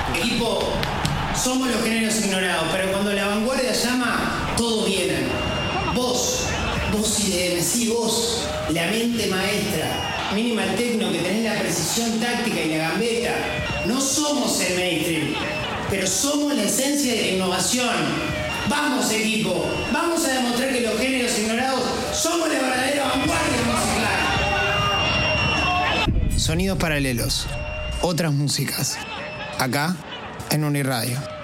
Equipo, somos los géneros ignorados, pero cuando la vanguardia llama, todos vienen. Vos IDM, sí, vos, la mente maestra, Minimal Techno, que tenés la precisión táctica y la gambeta. No somos el mainstream, pero somos la esencia de la innovación. Vamos, equipo, vamos a demostrar que los géneros ignorados somos la verdadera vanguardia musical. Sonidos paralelos, otras músicas, acá en Uniradio.